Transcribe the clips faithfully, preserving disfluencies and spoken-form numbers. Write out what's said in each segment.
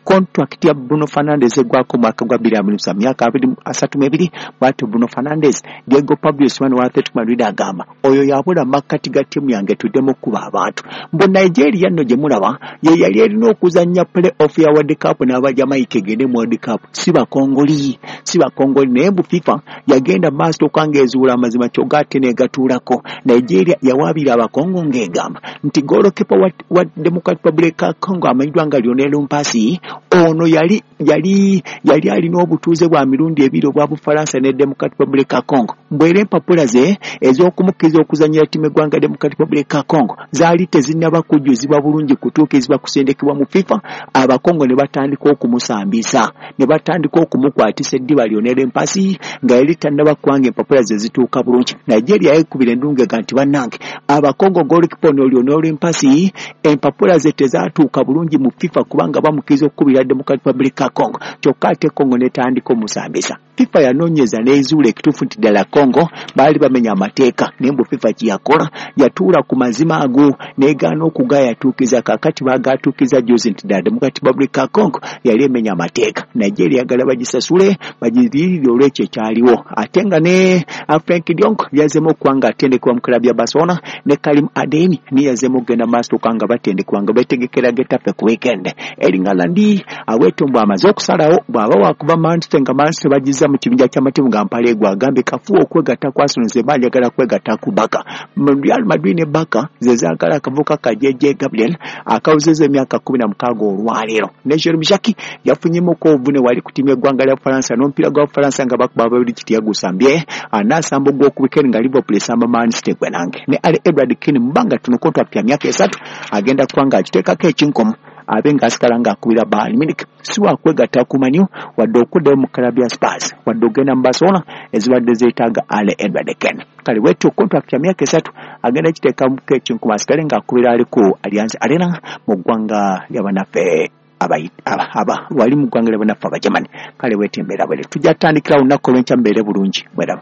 contract ya Bruno Fernandes egwako mwaka gwa bbiri abiri na myaka abiri asatu mebiri bw'atyo Bruno Fernandes Diego Pablo Simeone wa Atletico Madrid agamba oyo yabula makati ga timu yange tuddemu kuba abantu mbu Nigeria nno gye mulaba ye yali erina okuzannya play-off ya World Cup n'aba Jamaica egende mu World Cup si bakongoli si bakongoli naye mbu FIFA yagenda maaso okangeezuula amazima kyogga ate n'egatuulako Nigeria yawaabira abakongo ng'egamba nti goalkeeper wa, wa Democratic Republic of Congo amanyiddwa nga Lionel Mpasi ono yali yali yali alina obutuuze bwa mirundi ebiri obwa Bufalansa ne Democratic Republic of Congo mbwere empapula ze ez'okumukkiriza okuzannyira ttimu eggwanga Democratic Republic of Congo zaali tezinnaba kujjuzibwa bulungi kutuukizibwa kusendekebwa mu FIFA abakongo ne batandika okumusambisa ne batandika okumukwatisa eddiba Lionel Mpasi nga yali tannaba kwanga empapula ze zituuka bulungi Nigeria yekubira endungega nti bannange abakongo goalkeeper Lionel Mpasi empapula ze tezaatuuka bulungi mu FIFA kubanga bamukkiriza okukubira Democratic Republic of Congo kyokka ate Congo netandika omusambisa FIFA yanoonyeza n'ezuula ekituufu nti ddala Congo baali bamenya amateeka naye mbu FIFA kiyakola yatuula ku mazima ago n'egaana okugayatuukiza kakati baagatuukiza juzi nti ddala Democratic Republic of Congo yali emenya amateeka Nigeria yagala bagisasule bagiriirire olw'ekyo ekyaliwo ate nga ne Frank Dionk yazemu okuwanga atendekebwa mu klabu ya Barcelona ne Karim Adeyemi niye yazemu okugenda maaso okanga batendekebwa nga betegekera Getafe ku weekend Erling Haaland aweetombwa amaze okusalawo bw'aba waakuba Manchester nga Manchester bagiza mu kibinja ky'amatimu nga Mpalegwa agambe kafuwa okwegatta ku Arsenal ze baayagala kwegatta ku Barca Real Madrid ne Barca ze zaagala akavuka ka J J Gabriel akawuzeza emyaka kumi na mukaaga olwaleero ne Jeremy Jackie yafunyemuko obuvune wali ku ttiimu y'eggwanga lya Bufalansa n'omupiira gwa Bufalansa nga bakuba babiri kiti yagusambye anaasamba ogw'oku weekend nga Liverpool esamba Manchester gwe nange ne Ali Edward Keane mbanga tuno kontrakiti ya myaka esatu agenda kwanga akiteekako ekinkomo abe ng'asigala ng'akubira Bayern Munich si wakwegatta ku Man U wadde okuddayo mu klabu ya Spurs wadde ogenda mu Barcelona ezibadde zeetaaga Ali Edward Keane kale wetyo contract ya myaka esatu agenda kiteekamu ekinkomo asigale ng'akubira ali ku Allianz Arena mu ggwanga ly'abanaffe aba aba wali mu ggwanga ly'abanaffe Abajamani kale wetyo embeera bwere tujja tutandikira olunaku olw'enkya mbeere bulungi bweraba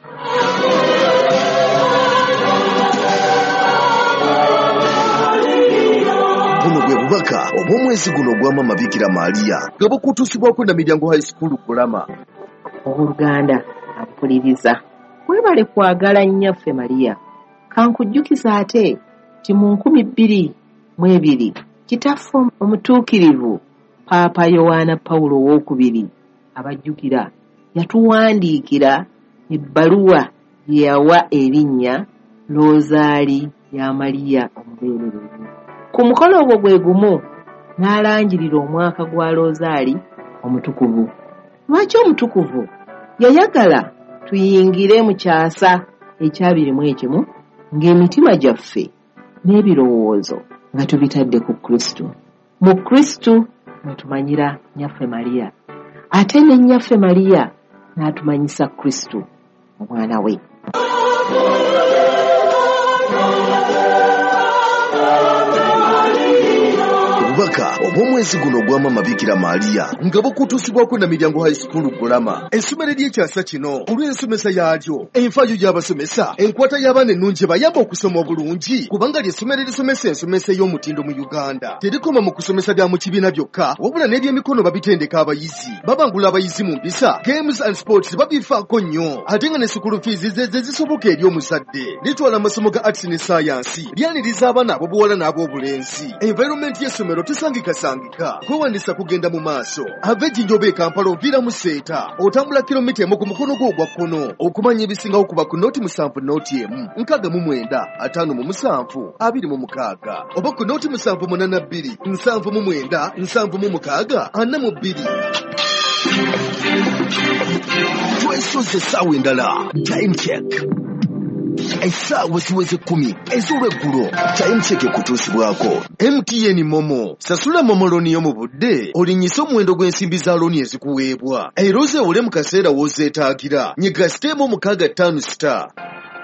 buno bwe bubaka obw'omwezi guno ogw'Amama Bikira Maria nga bukutuusibwako na Miryango High School Kulama. Oluganda ampuliriza webale kwagala nnyaffe Maria kankujjukiza ate ti mu nkumi bbiri mu ebiri kitaffe omutuukirivu Paapa Yowaana Pawulo owookubiri abajjukira yatuwandiikira ebbaluwa gye yawa erinnya Rosaali ya Maria omubeererezi. Ku mukolo ogwo gwe gumu n'alanjirira omwaka gwa Rosaali omutukuvu. Lwaki omutukuvu? Yayagala tuyingire mu kyasa ekyabirimu ekimu ng'emitima gyaffe n'ebirowoozo nga tubitadde ku Kristo. Mu Kristo mwe tumanyira nnyaffe Maria, ate ne nnyaffe Maria n'atumanyisa Kristo omwana we. Obubaka obw'omwezi guno ogw'Amama Bikira Maria nga bukutuusibwako na Miryango High School Kulama. Essomero ly'ekyasa kino olw'ensomesa yaalyo, enfaayo y'abasomesa, enkwata y'abaana ennungi bayamba okusoma obulungi kubanga ly'essomero erisomesa ensomesa ey'omutindo mu Uganda. Terikoma mu kusomesa bya mu kibiina byokka wabula n'ebyemikono babitendeka abayizi, babangula abayizi mu mpisa, games and sports babifaako nnyo, ate nga ne school fees ze zisoboka eri omuzadde. Litwala amasomo ga arts ne science, lyaniriza abaana ab'obuwala n'ab'obulenzi. Environment y'essomero tesangikasangika, kwewandisa kugenda mu maaso. Ava Ejjinja e Kampala oviira mu Seeta, otambula kilomita emu ku mukono gwo ogwa kkono. Okumanya ebisingawo kuba ku nooti musanvu nooti emu, nkaaga mu mwenda, ataano mu musanvu, abiri mu mukaaga. Oba ku nooti musanvu munaana bbiri, nsanvu mu mwenda, nsanvu mu mukaaga, ana mu bbiri. Twesoze essaawa endala. Time check. Essaawa ziweze kkumi ez'olweggulo. Time check ekutuusibwako. M T N Momo. Sasula Momo looni yo mu budde olinnyisa omuwendo gw'ensimbi za looni ezikuweebwa. Era ozeewole mu kaseera w'ozeetaagira. Nyiga siteemu omukaaga ttaano star.